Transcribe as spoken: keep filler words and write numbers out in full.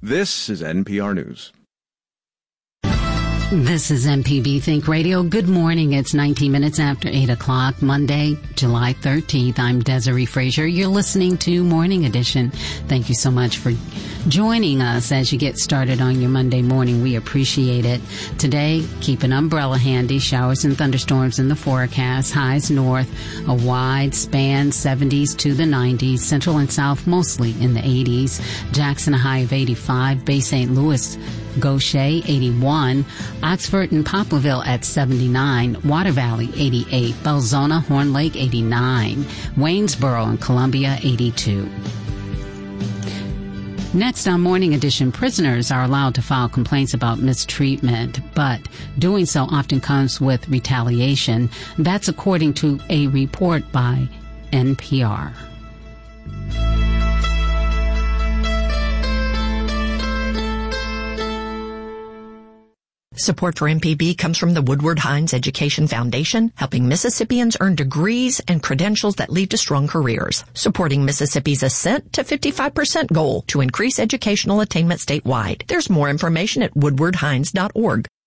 This is N P R News. This is M P B Think Radio. Good morning. It's nineteen minutes after eight o'clock, Monday, July thirteenth. I'm Desiree Frazier. You're listening to Morning Edition. Thank you so much for joining us as you get started on your Monday morning. We appreciate it. Today, keep an umbrella handy. Showers and thunderstorms in the forecast. Highs north, a wide span, seventies to the nineties. Central and south, mostly in the eighties. Jackson, a high of eighty-five. Bay Saint Louis, Gaucher, eighty-one. Oxford and Poplarville at seventy-nine. Water Valley, eighty-eight. Belzona, Horn Lake, eighty-nine. Waynesboro and Columbia, eighty-two. Next on Morning Edition, prisoners are allowed to file complaints about mistreatment, but doing so often comes with retaliation. That's according to a report by N P R. Support for M P B comes from the Woodward Hines Education Foundation, helping Mississippians earn degrees and credentials that lead to strong careers, supporting Mississippi's ascent to fifty-five percent goal to increase educational attainment statewide. There's more information at woodward hines dot org.